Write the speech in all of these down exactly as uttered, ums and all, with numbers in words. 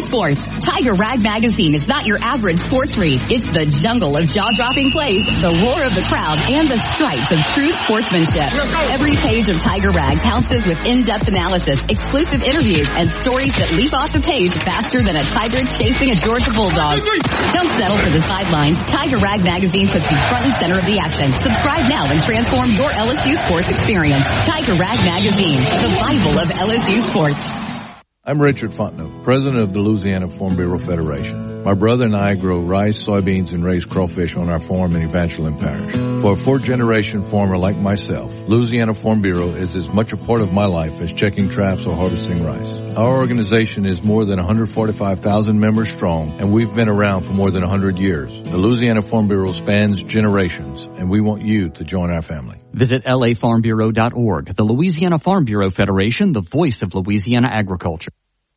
sports. Tiger Rag Magazine is not your average sports read. It's the jungle of jaw-dropping plays, the roar of the crowd, and the stripes of true sportsmanship. Every page of Tiger Rag pounces with in-depth analysis, exclusive interviews, and stories that leap off the page faster than a tiger chasing a Georgia bulldog. Don't settle for the sidelines. Tiger Rag Magazine puts you front and center of the action. Subscribe now and transform your L S U sports experience. Tiger Rag Magazine, the Bible of L S U sports. I'm Richard Fontenot, president of the Louisiana Farm Bureau Federation. My brother and I grow rice, soybeans, and raise crawfish on our farm in Evangeline Parish. For a fourth-generation farmer like myself, Louisiana Farm Bureau is as much a part of my life as checking traps or harvesting rice. Our organization is more than one hundred forty-five thousand members strong, and we've been around for more than one hundred years. The Louisiana Farm Bureau spans generations, and we want you to join our family. Visit L A farm bureau dot org. The Louisiana Farm Bureau Federation, the voice of Louisiana agriculture.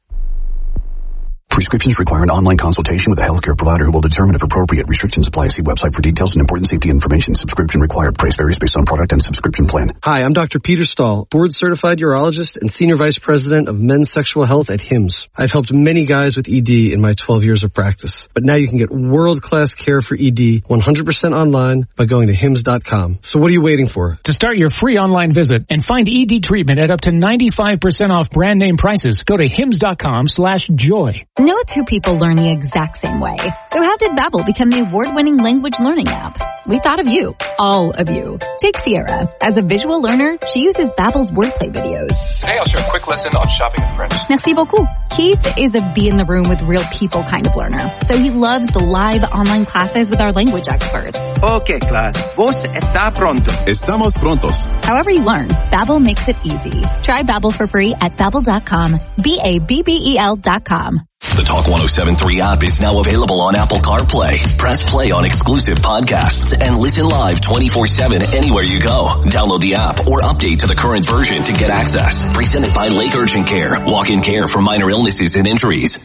Prescriptions require an online consultation with a healthcare provider who will determine if appropriate. Restrictions apply. See website for details and important safety information. Subscription required. Price varies based on product and subscription plan. Hi, I'm Doctor Peter Stahl, board-certified urologist and senior vice president of men's sexual health at Hims. I've helped many guys with E D in my twelve years of practice. But now you can get world-class care for E D one hundred percent online by going to hims dot com. So what are you waiting for? To start your free online visit and find E D treatment at up to ninety-five percent off brand name prices, go to hims dot com slash joy. No two people learn the exact same way. So how did Babbel become the award-winning language learning app? We thought of you. All of you. Take Sierra. As a visual learner, she uses Babbel's wordplay videos. Today I'll share a quick lesson on shopping in French. Merci beaucoup. Keith is a be in the room with real people kind of learner. So he loves the live online classes with our language experts. Okay, class. Vos está pronto. Estamos prontos. However you learn, Babbel makes it easy. Try Babbel for free at babbel dot com. B A B B E L dot com. The Talk one oh seven point three app is now available on Apple CarPlay. Press play on exclusive podcasts and listen live twenty-four seven anywhere you go. Download the app or update to the current version to get access. Presented by Lake Urgent Care. Walk-in care for minor illnesses and injuries.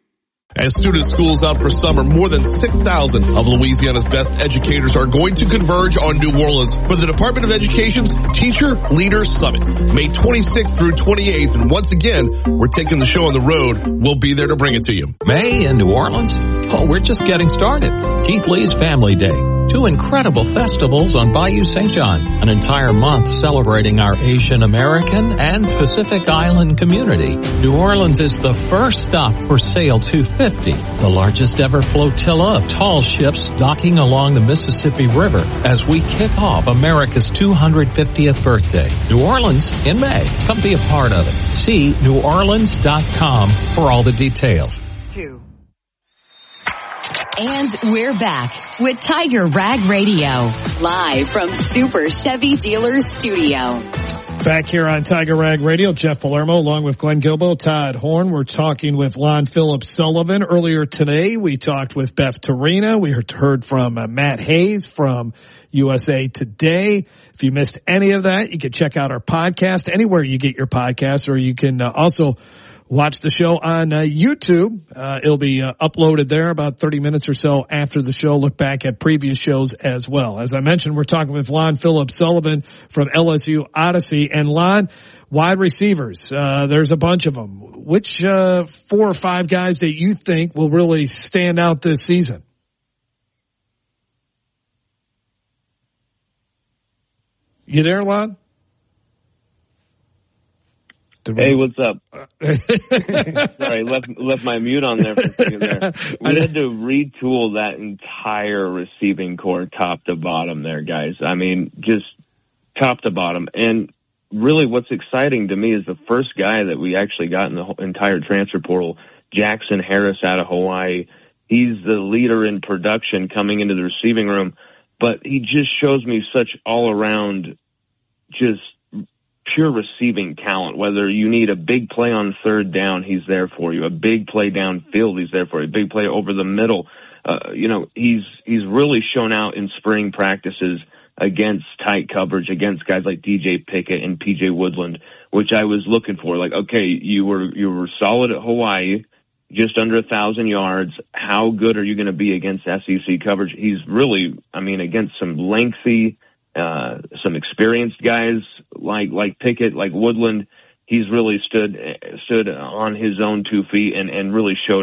As soon as school's out for summer, more than six thousand of Louisiana's best educators are going to converge on New Orleans for the Department of Education's Teacher Leader Summit, May twenty-sixth through twenty-eighth. And once again, we're taking the show on the road. We'll be there to bring it to you. May in New Orleans? Oh, we're just getting started. Keith Lee's Family Day. Two incredible festivals on Bayou Saint John. An entire month celebrating our Asian American and Pacific Island community. New Orleans is the first stop for Sail two fifty, the largest ever flotilla of tall ships docking along the Mississippi River as we kick off America's two hundred fiftieth birthday. New Orleans in May. Come be a part of it. See new orleans dot com for all the details. Two. And we're back with Tiger Rag Radio, live from Super Chevy Dealers Studio. Back here on Tiger Rag Radio, Jeff Palermo along with Glenn Gilbo, Todd Horn. We're talking with Lon Phillips Sullivan. Earlier today, we talked with Beth Torina. We heard from uh, Matt Hayes from U S A Today. If you missed any of that, you can check out our podcast anywhere you get your podcasts, or you can uh, also watch the show on uh, YouTube. Uh, it'll be uh, uploaded there about thirty minutes or so after the show. Look back at previous shows as well. As I mentioned, we're talking with Lon Phillips Sullivan from L S U Odyssey. And Lon, wide receivers, uh, there's a bunch of them. Which uh, four or five guys that you think will really stand out this season? You there, Lon? Hey, what's up? Sorry, left left my mute on there for a second there. We had to retool that entire receiving core top to bottom there, guys. I mean, just top to bottom. And really what's exciting to me is the first guy that we actually got in the entire transfer portal, Jackson Harris out of Hawaii. He's the leader in production coming into the receiving room, but he just shows me such all-around just pure receiving talent. Whether you need a big play on third down, he's there for you. A big play downfield, he's there for you. A big play over the middle. Uh, you know, he's, he's really shown out in spring practices against tight coverage, against guys like D J Pickett and P J Woodland, which I was looking for. Like, okay, you were, you were solid at Hawaii, just under a thousand yards. How good are you going to be against S E C coverage? He's really, I mean, against some lengthy, uh, some experienced guys like, like Pickett, like Woodland, he's really stood, stood on his own two feet and, and really showed